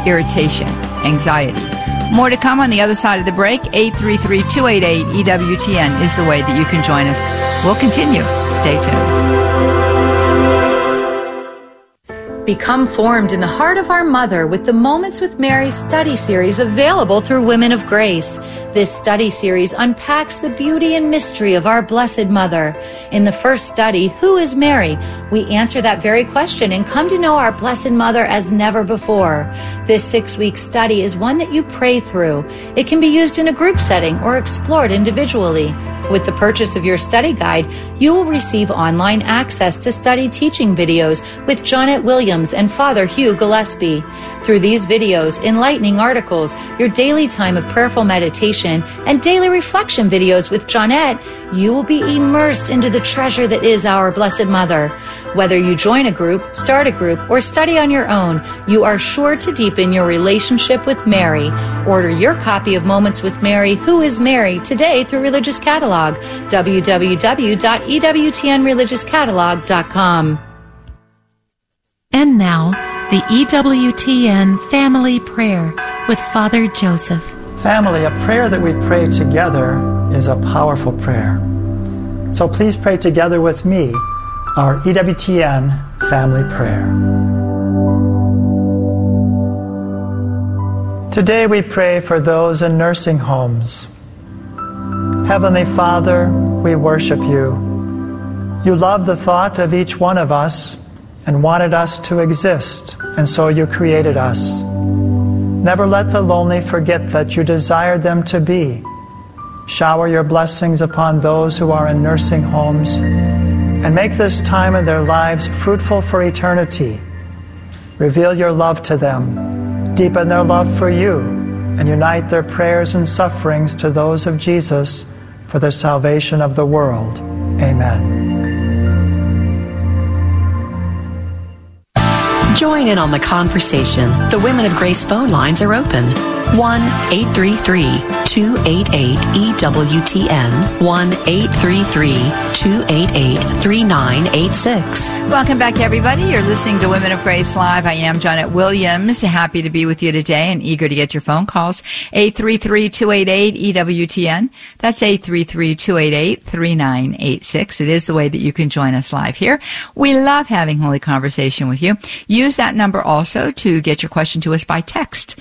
irritation, anxiety. More to come on the other side of the break. 833-288-EWTN is the way that you can join us. We'll continue. Stay tuned. Become formed in the heart of our mother with the Moments with Mary study series available through Women of Grace. This study series unpacks the beauty and mystery of our Blessed Mother. In the first study, Who is Mary? We answer that very question and come to know our Blessed Mother as never before. This 6-week study is one that you pray through. It can be used in a group setting or explored individually. With the purchase of your study guide, you will receive online access to study teaching videos with Jonette Williams and Father Hugh Gillespie. Through these videos, enlightening articles, your daily time of prayerful meditation, and daily reflection videos with Jonette, you will be immersed into the treasure that is our Blessed Mother. Whether you join a group, start a group, or study on your own, you are sure to deepen your relationship with Mary. Order your copy of Moments with Mary, Who is Mary, today through Religious Catalog, www.ewtnreligiouscatalog.com. And now, the EWTN Family Prayer with Father Joseph. Family, a prayer that we pray together is a powerful prayer. So please pray together with me our EWTN Family Prayer. Today we pray for those in nursing homes. Heavenly Father, we worship you. You love the thought of each one of us and wanted us to exist, and so you created us. Never let the lonely forget that you desired them to be. Shower your blessings upon those who are in nursing homes, and make this time in their lives fruitful for eternity. Reveal your love to them, deepen their love for you, and unite their prayers and sufferings to those of Jesus for the salvation of the world. Amen. Join in on the conversation. The Women of Grace phone lines are open. 1-833-288-EWTN. 1-833-288-3986. Welcome back, everybody. You're listening to Women of Grace Live. I am Jonette Williams. Happy to be with you today and eager to get your phone calls. 833-288-EWTN. That's 833-288-3986. It is the way that you can join us live here. We love having holy conversation with you. Use that number also to get your question to us by text.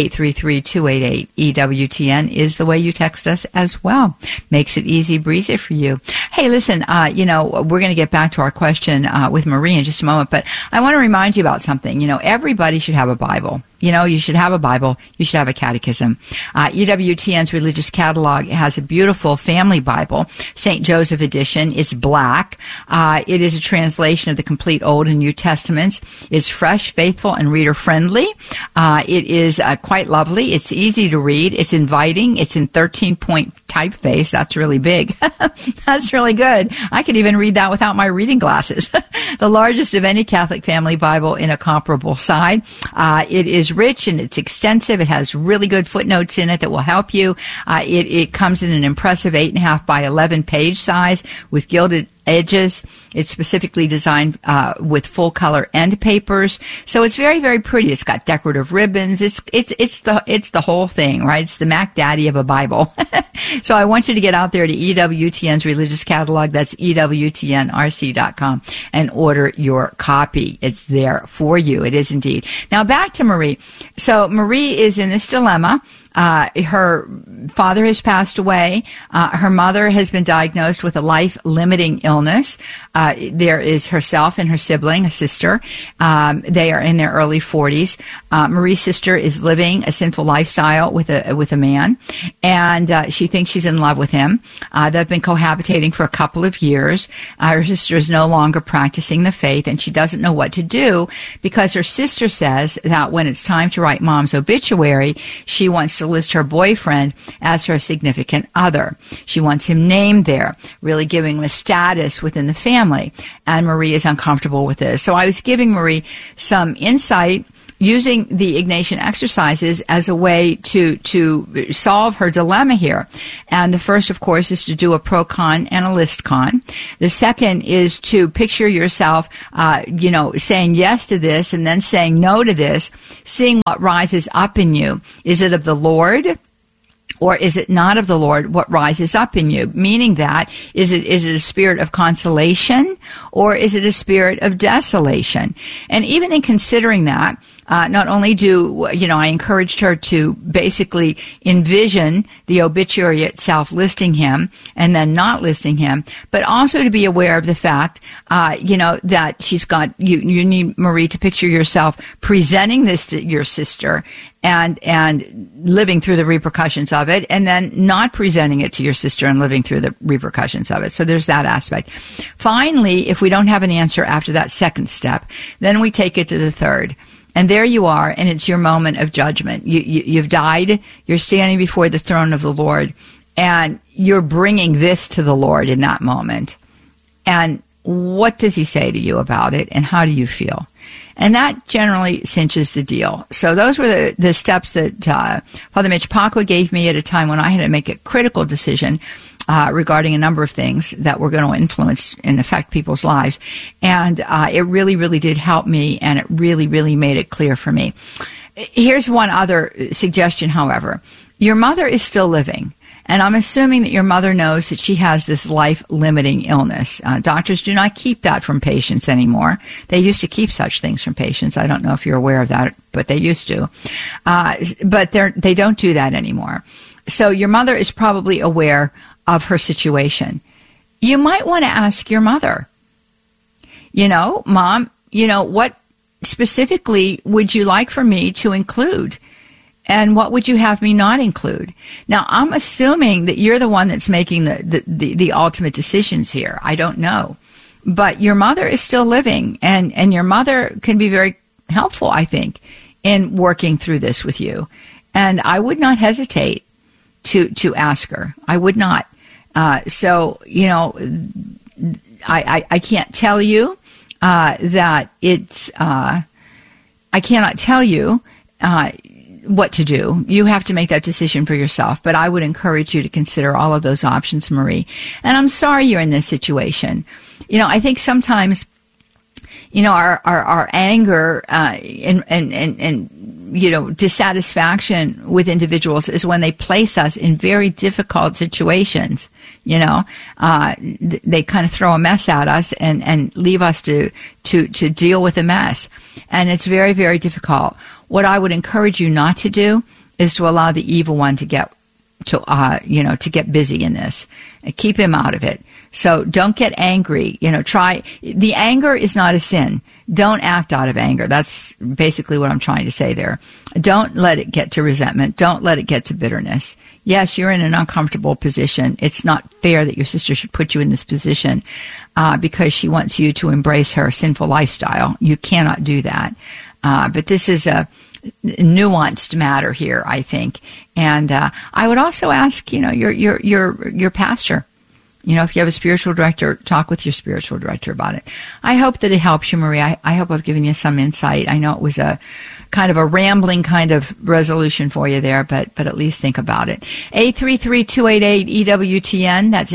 833-288-EWTN is the way you text us as well. Makes it easy breezy for you. Hey, listen, we're going to get back to our question with Marie in just a moment, but I want to remind you about something. Everybody should have a Bible. You should have a Bible. You should have a catechism. EWTN's Religious Catalog has a beautiful family Bible, St. Joseph edition. It's black. It is a translation of the complete Old and New Testaments. It's fresh, faithful, and reader-friendly. It is quite lovely. It's easy to read. It's inviting. It's in 13-point typeface. That's really big. That's really good. I could even read that without my reading glasses. The largest of any Catholic family Bible in a comparable size. It is rich and it's extensive. It has really good footnotes in it that will help you. It comes in an impressive 8.5 by 11 page size with gilded edges. It's specifically designed with full color end papers, so it's very, very pretty. It's got decorative ribbons. It's the whole thing, right? It's the Mac Daddy of a Bible. So I want you to get out there to EWTN's Religious Catalog. That's EWTNRC.com and order your copy. It's there for you. It is indeed. Now back to Marie. So Marie is in this dilemma. Her father has passed away. Her mother has been diagnosed with a life-limiting illness. There is herself and her sibling, a sister. They are in their early 40s. Marie's sister is living a sinful lifestyle with a man, and she thinks she's in love with him. They've been cohabitating for a couple of years. Her sister is no longer practicing the faith, and she doesn't know what to do because her sister says that when it's time to write Mom's obituary, she wants to list her boyfriend as her significant other. She wants him named there, really giving him a status within the family. And Marie is uncomfortable with this. So I was giving Marie some insight using the Ignatian exercises as a way to solve her dilemma here. And the first, of course, is to do a pro-con and a list-con. The second is to picture yourself, saying yes to this and then saying no to this, seeing what rises up in you. Is it of the Lord? Or is it not of the Lord what rises up in you? Meaning that, is it a spirit of consolation or is it a spirit of desolation? And even in considering that, not only I encouraged her to basically envision the obituary itself listing him and then not listing him, but also to be aware of the fact, that she's got, you need, Marie, to picture yourself presenting this to your sister and living through the repercussions of it, and then not presenting it to your sister and living through the repercussions of it. So there's that aspect. Finally, if we don't have an answer after that second step, then we take it to the third. And there you are, and it's your moment of judgment. You've died, you're standing before the throne of the Lord, and you're bringing this to the Lord in that moment. And what does he say to you about it, and how do you feel? And that generally cinches the deal. So those were the steps that Father Mitch Pacwa gave me at a time when I had to make a critical decision regarding a number of things that were going to influence and affect people's lives. And it really, really did help me, and it really, really made it clear for me. Here's one other suggestion, however. Your mother is still living. And I'm assuming that your mother knows that she has this life-limiting illness. Doctors do not keep that from patients anymore. They used to keep such things from patients. I don't know if you're aware of that, but they used to. But they don't do that anymore. So your mother is probably aware of her situation. You might want to ask your mother, Mom, what specifically would you like for me to include? And what would you have me not include? Now, I'm assuming that you're the one that's making the ultimate decisions here. I don't know. But your mother is still living, and your mother can be very helpful, I think, in working through this with you. And I would not hesitate to ask her. I would not. I can't tell you that it's, I cannot tell you what to do. You have to make that decision for yourself. But I would encourage you to consider all of those options, Marie. And I'm sorry you're in this situation. I think sometimes, our anger and dissatisfaction with individuals is when they place us in very difficult situations. They kind of throw a mess at us and leave us to deal with the mess. And it's very, very difficult. What I would encourage you not to do is to allow the evil one to get get busy in this. Keep him out of it. So don't get angry. The anger is not a sin. Don't act out of anger. That's basically what I'm trying to say there. Don't let it get to resentment. Don't let it get to bitterness. Yes, you're in an uncomfortable position. It's not fair that your sister should put you in this position because she wants you to embrace her sinful lifestyle. You cannot do that. But this is a nuanced matter here, I think. And I would also ask, your pastor. If you have a spiritual director, talk with your spiritual director about it. I hope that it helps you, Marie. I hope I've given you some insight. I know it was a kind of a rambling kind of resolution for you there, but at least think about it. 833-288-EWTN. That's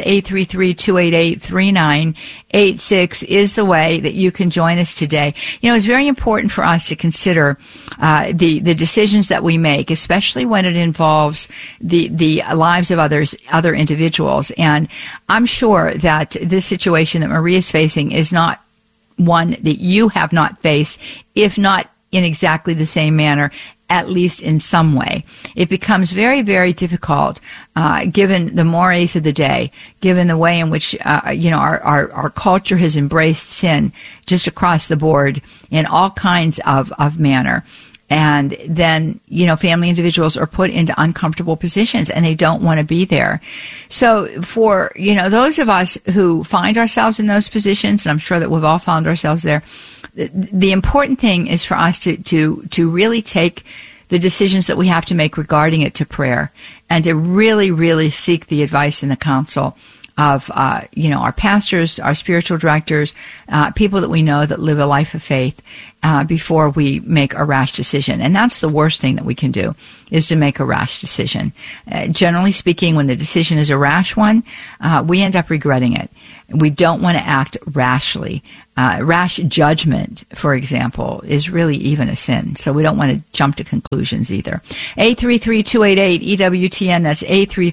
833-288-3986 is the way that you can join us today. It's very important for us to consider the decisions that we make, especially when it involves the lives of other individuals. And I'm sure that this situation that Marie is facing is not one that you have not faced, if not in exactly the same manner, at least in some way. It becomes very, very difficult, given the mores of the day, given the way in which, our culture has embraced sin just across the board in all kinds of manner. And then, family individuals are put into uncomfortable positions and they don't want to be there. So for, those of us who find ourselves in those positions, and I'm sure that we've all found ourselves there, the important thing is for us to really take the decisions that we have to make regarding it to prayer and to really, really seek the advice and the counsel of, our pastors, our spiritual directors, people that we know that live a life of faith, before we make a rash decision. And that's the worst thing that we can do, is to make a rash decision. Generally speaking, when the decision is a rash one, we end up regretting it. We don't want to act rashly. Rash judgment, for example, is really even a sin. So we don't want to jump conclusions either. 833-288-EWTN. That's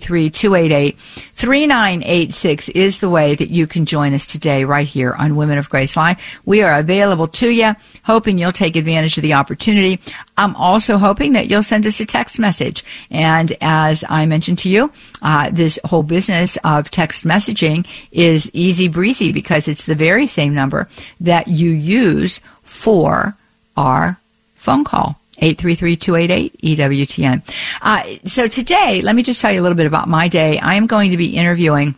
833-288-3986 is the way that you can join us today right here on Women of Grace Live. We are available to you, hoping you'll take advantage of the opportunity. I'm also hoping that you'll send us a text message. And as I mentioned to you, this whole business of text messaging is easy breezy because it's the very same number that you use for our phone call. 833-288-EWTN. So today, let me just tell you a little bit about my day. I am going to be interviewing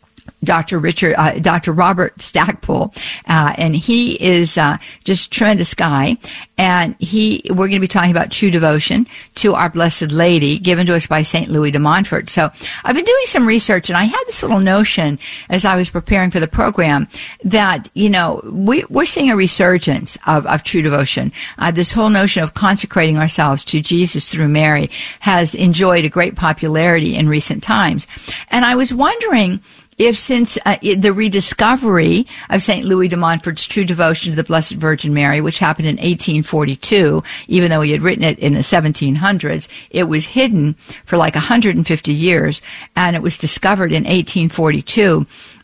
Dr. Robert Stackpole, and he is just tremendous guy. And we're going to be talking about true devotion to Our Blessed Lady, given to us by St. Louis de Montfort. So I've been doing some research, and I had this little notion as I was preparing for the program that, we're seeing a resurgence of true devotion. This whole notion of consecrating ourselves to Jesus through Mary has enjoyed a great popularity in recent times. And I was wondering if since the rediscovery of St. Louis de Montfort's true devotion to the Blessed Virgin Mary, which happened in 1842, even though he had written it in the 1700s, it was hidden for like 150 years, and it was discovered in 1842.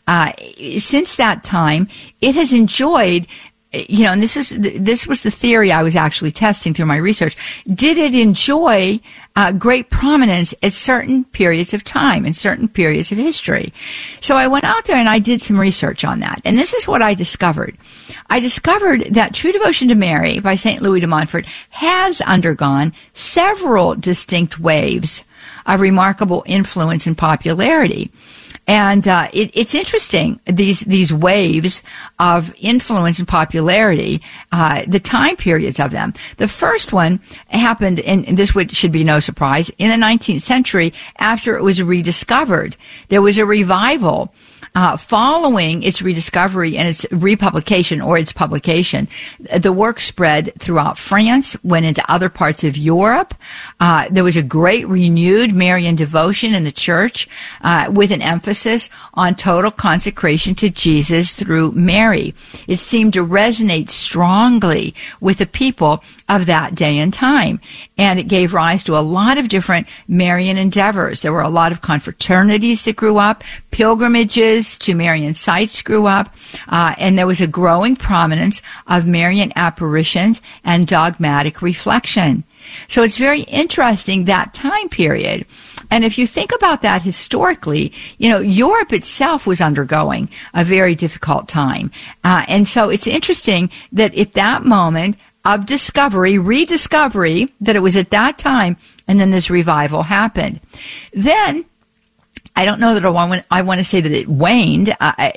Since that time, it has enjoyed, and this was the theory I was actually testing through my research. Did it enjoy great prominence at certain periods of time, in certain periods of history? So I went out there and I did some research on that. And this is what I discovered. I discovered that True Devotion to Mary by St. Louis de Montfort has undergone several distinct waves of remarkable influence and popularity. And it's interesting, these waves of influence and popularity, the time periods of them. The first one happened, and this should be no surprise, in the 19th century after it was rediscovered. There was a revival following its rediscovery and its republication or its publication. The work spread throughout France, went into other parts of Europe. There was a great renewed Marian devotion in the church with an emphasis on total consecration to Jesus through Mary. It seemed to resonate strongly with the people of that day and time. And it gave rise to a lot of different Marian endeavors. There were a lot of confraternities that grew up, pilgrimages to Marian sites grew up, and there was a growing prominence of Marian apparitions and dogmatic reflection. So it's very interesting, that time period. And if you think about that historically, Europe itself was undergoing a very difficult time. And so it's interesting that at that moment of rediscovery, that it was at that time, and then this revival happened. Then, I don't know that I want to say that it waned,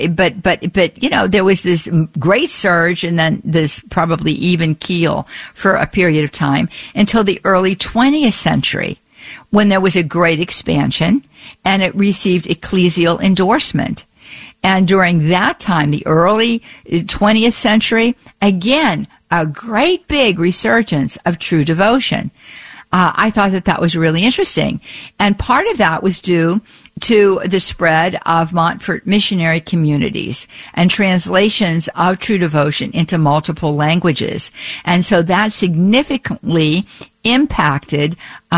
but there was this great surge and then this probably even keel for a period of time until the early 20th century, when there was a great expansion and it received ecclesial endorsement. And during that time, the early 20th century, again, a great big resurgence of true devotion. I thought that was really interesting. And part of that was due to the spread of Montfort missionary communities and translations of true devotion into multiple languages. And so that significantly impacted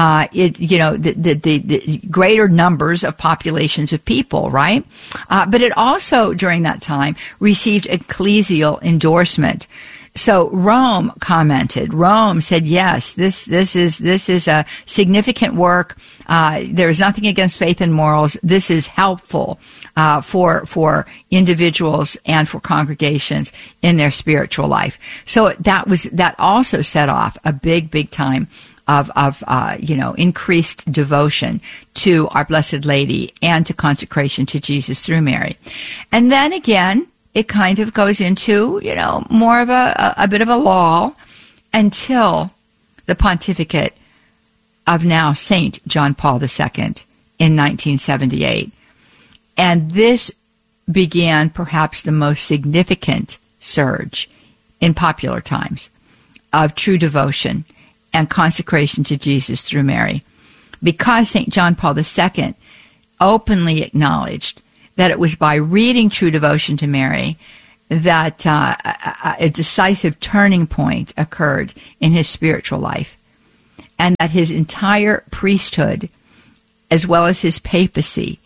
the greater numbers of populations of people, right? But it also, during that time, received ecclesial endorsement. So Rome commented. Rome said, yes, this is a significant work. There is nothing against faith and morals. This is helpful for individuals and for congregations in their spiritual life. So that also set off a big time of increased devotion to Our Blessed Lady and to consecration to Jesus through Mary. And then again, it kind of goes into, more of a bit of a lull until the pontificate of now Saint John Paul II in 1978. And this began perhaps the most significant surge in popular times of true devotion and consecration to Jesus through Mary, because St. John Paul II openly acknowledged that it was by reading True Devotion to Mary that a decisive turning point occurred in his spiritual life, and that his entire priesthood, as well as his papacy,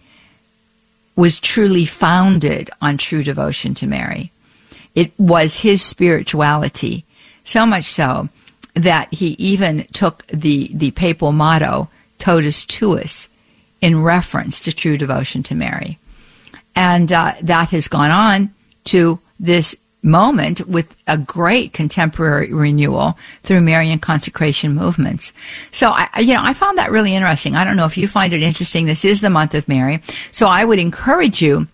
was truly founded on true devotion to Mary. It was his spirituality, so much so that he even took the papal motto, Totus Tuus, in reference to true devotion to Mary. And that has gone on to this moment with a great contemporary renewal through Marian consecration movements. So I found that really interesting. I don't know if you find it interesting. This is the month of Mary. So I would encourage you,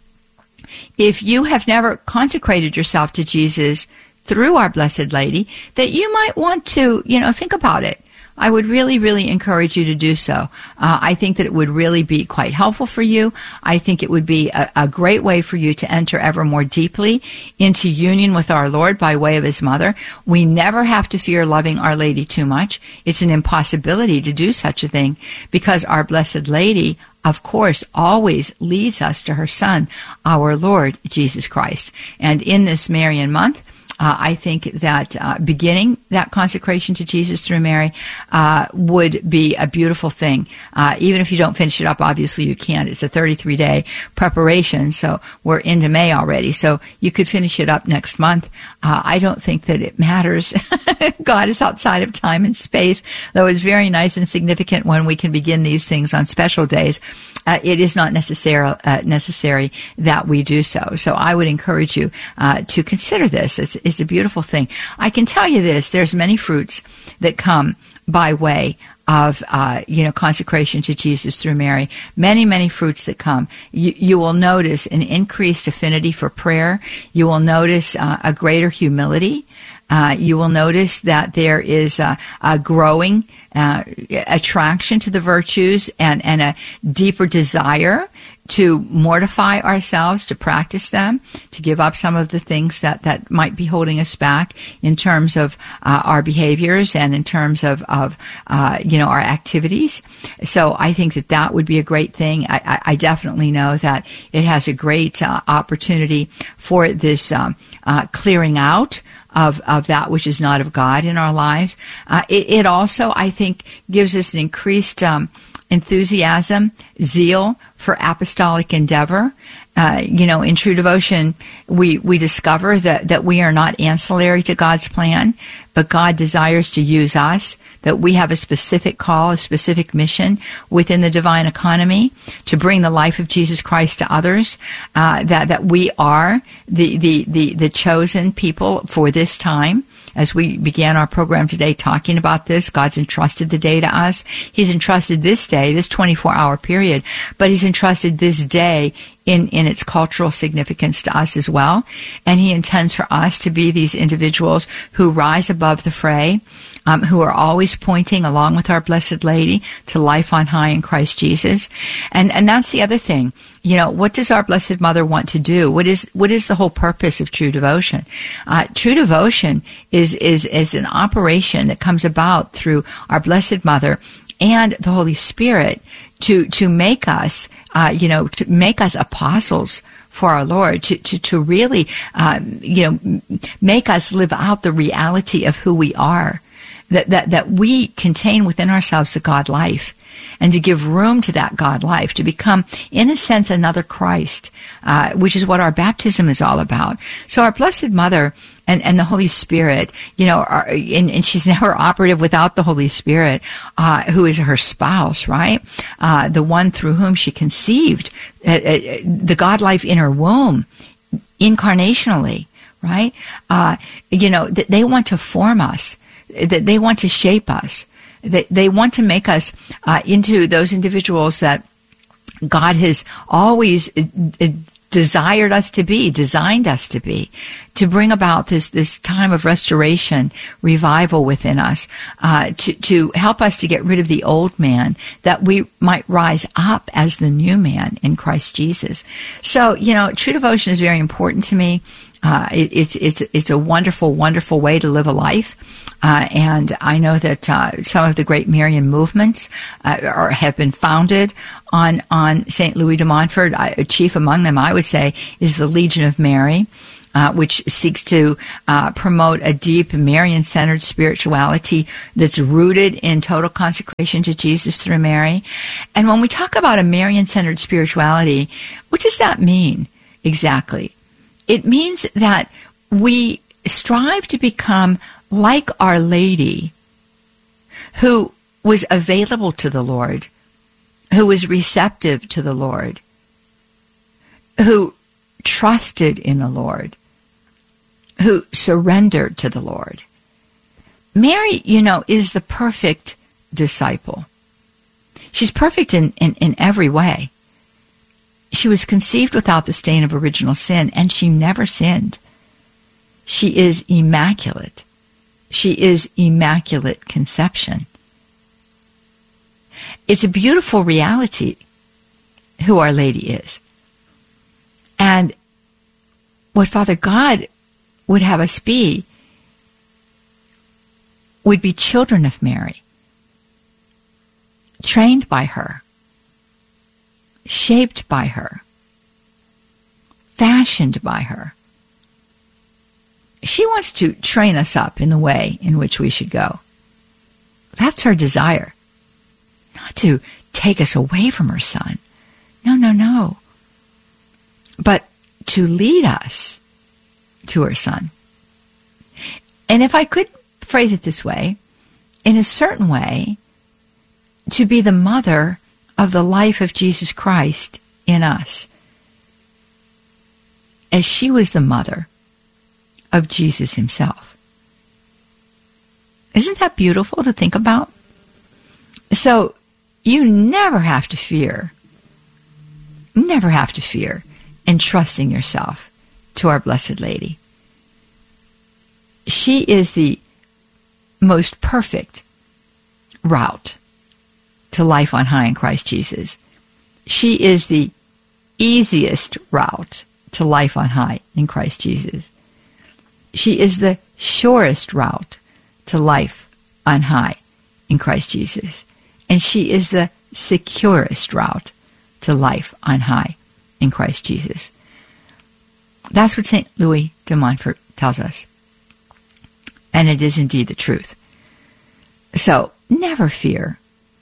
if you have never consecrated yourself to Jesus through our Blessed Lady, that you might want to, think about it. I would really, really encourage you to do so. I think that it would really be quite helpful for you. I think it would be a great way for you to enter ever more deeply into union with our Lord by way of his mother. We never have to fear loving Our Lady too much. It's an impossibility to do such a thing, because our Blessed Lady, of course, always leads us to her Son, our Lord Jesus Christ. And in this Marian month, I think that beginning that consecration to Jesus through Mary would be a beautiful thing. Even if you don't finish it up, obviously you can't. It's a 33-day preparation, so we're into May already. So you could finish it up next month. I don't think that it matters. God is outside of time and space, though it's very nice and significant when we can begin these things on special days. It is not necessary that we do so. So I would encourage you to consider this. It's a beautiful thing. I can tell you this: there's many fruits that come by way of consecration to Jesus through Mary. Many, many fruits that come. You will notice an increased affinity for prayer. You will notice a greater humility. You will notice that there is a growing attraction to the virtues and a deeper desire to mortify ourselves, to practice them, to give up some of the things that might be holding us back in terms of our behaviors and in terms of our activities. So I think that would be a great thing. I definitely know that it has a great opportunity for this clearing out of that which is not of God in our lives. It also, I think, gives us an increased enthusiasm, zeal for apostolic endeavor. In true devotion, we discover that we are not ancillary to God's plan, but God desires to use us, that we have a specific call, a specific mission within the divine economy to bring the life of Jesus Christ to others, that we are the chosen people for this time. As we began our program today talking about this, God's entrusted the day to us. He's entrusted this day, this 24-hour period, but he's entrusted this day in its cultural significance to us as well. And he intends for us to be these individuals who rise above the fray, who are always pointing, along with our Blessed Lady, to life on high in Christ Jesus. And that's the other thing. What does our Blessed Mother want to do? What is the whole purpose of true devotion? True devotion is an operation that comes about through our Blessed Mother and the Holy Spirit to make us, to make us apostles for our Lord, to really, make us live out the reality of who we are, that we contain within ourselves the God life, and to give room to that God life, to become, in a sense, another Christ, which is what our baptism is all about. So our Blessed Mother and the Holy Spirit, and she's never operative without the Holy Spirit, who is her spouse, right? The one through whom she conceived the God life in her womb, incarnationally, right? They want to form us. They want to shape us. They want to make us into those individuals that God has always desired us to be, designed us to be, to bring about this time of restoration, revival within us, to help us to get rid of the old man, that we might rise up as the new man in Christ Jesus. So, true devotion is very important to me. It's a wonderful, wonderful way to live a life. And I know that some of the great Marian movements have been founded on St. Louis de Montfort. Chief among them, I would say, is the Legion of Mary, which seeks to promote a deep Marian-centered spirituality that's rooted in total consecration to Jesus through Mary. And when we talk about a Marian-centered spirituality, what does that mean exactly? It means that we strive to become like Our Lady, who was available to the Lord, who was receptive to the Lord, who trusted in the Lord, who surrendered to the Lord. Mary, is the perfect disciple. She's perfect in every way. She was conceived without the stain of original sin, and she never sinned. She is immaculate. She is immaculate conception. It's a beautiful reality who Our Lady is. And what Father God would have us be would be children of Mary, trained by her, shaped by her, fashioned by her. She wants to train us up in the way in which we should go. That's her desire. Not to take us away from her Son. No. But to lead us to her Son. And if I could phrase it this way, in a certain way, to be the mother of the life of Jesus Christ in us, as she was the mother of Jesus himself. Isn't that beautiful to think about? So you never have to fear in trusting yourself to our Blessed Lady. She is the most perfect route to life on high in Christ Jesus. She is the easiest route to life on high in Christ Jesus. She is the surest route to life on high in Christ Jesus. And she is the securest route to life on high in Christ Jesus. That's what St. Louis de Montfort tells us. And it is indeed the truth. So never fear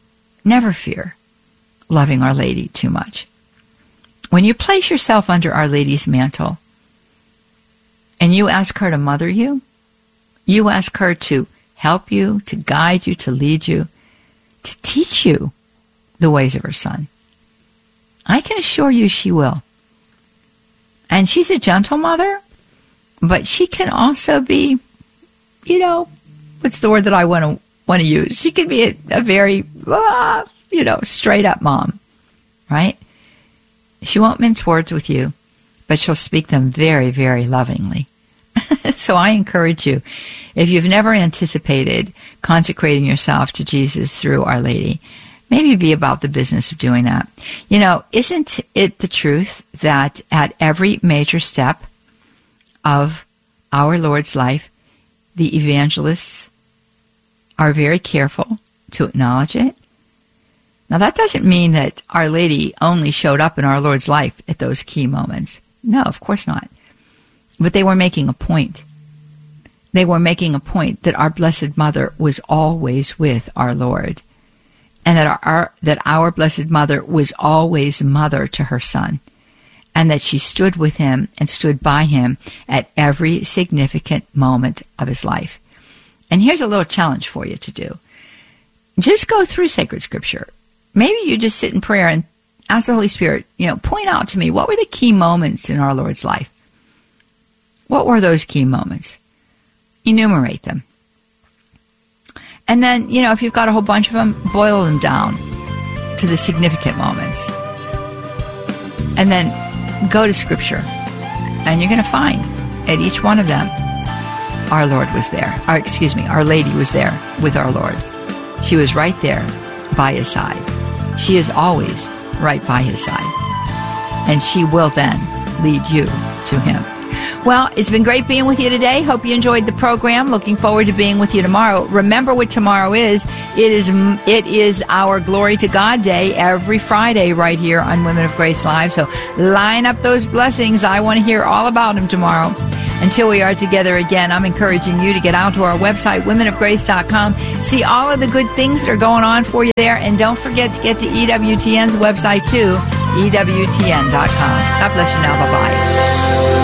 loving Our Lady too much. When you place yourself under Our Lady's mantle, and you ask her to mother you, you ask her to help you, to guide you, to lead you, to teach you the ways of her Son, I can assure you she will. And she's a gentle mother, but she can also be, what's the word that I want to use? She can be a very, straight up mom, right? She won't mince words with you, but she'll speak them very, very lovingly. So I encourage you, if you've never anticipated consecrating yourself to Jesus through Our Lady, maybe be about the business of doing that. Isn't it the truth that at every major step of our Lord's life, the evangelists are very careful to acknowledge it? Now, that doesn't mean that Our Lady only showed up in our Lord's life at those key moments. No, of course not. But they were making a point. They were making a point that our Blessed Mother was always with our Lord, and that our Blessed Mother was always mother to her Son, and that she stood with him and stood by him at every significant moment of his life. And here's a little challenge for you to do. Just go through sacred scripture. Maybe you just sit in prayer and ask the Holy Spirit, point out to me, what were the key moments in our Lord's life? What were those key moments? Enumerate them. And then, if you've got a whole bunch of them, boil them down to the significant moments. And then go to Scripture. And you're going to find at each one of them, our Lord was there. Our Lady was there with our Lord. She was right there by his side. She is always right by his side. And she will then lead you to him. Well, it's been great being with you today. Hope you enjoyed the program. Looking forward to being with you tomorrow. Remember what tomorrow is. It is our Glory to God Day every Friday right here on Women of Grace Live. So line up those blessings. I want to hear all about them tomorrow. Until we are together again, I'm encouraging you to get out to our website, womenofgrace.com. See all of the good things that are going on for you there. And don't forget to get to EWTN's website, too, EWTN.com. God bless you now. Bye-bye.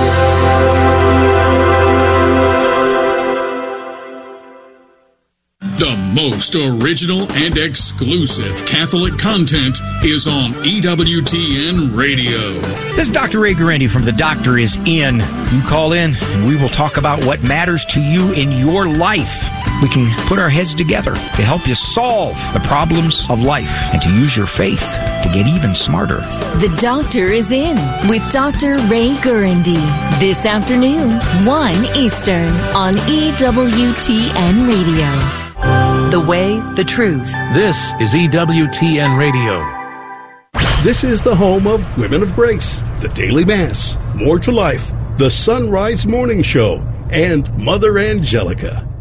The most original and exclusive Catholic content is on EWTN Radio. This is Dr. Ray Guarendi from The Doctor Is In. You call in and we will talk about what matters to you in your life. We can put our heads together to help you solve the problems of life and to use your faith to get even smarter. The Doctor Is In with Dr. Ray Guarendi. This afternoon, 1 Eastern on EWTN Radio. The way, the truth. This is EWTN Radio. This is the home of Women of Grace, the Daily Mass, More to Life, the Sunrise Morning Show, and Mother Angelica.